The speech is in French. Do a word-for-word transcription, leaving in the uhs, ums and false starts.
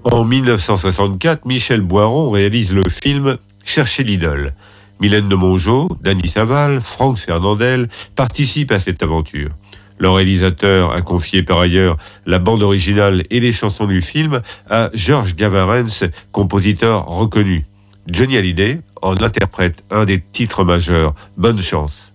En dix-neuf cent soixante-quatre, Michel Boiron réalise le film Chercher l'idole. Mylène de Mongeau, Dany Saval, Franck Fernandel participent à cette aventure. Le réalisateur a confié par ailleurs la bande originale et les chansons du film à Georges Gavarens, compositeur reconnu. Johnny Hallyday en interprète un des titres majeurs, Bonne chance.